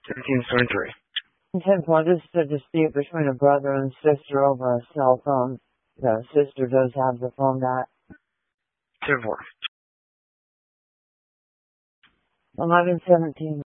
1773. 10-4, this is a dispute between a brother and sister over a cell phone. The sister does have the phone back. 10-4. 11-17.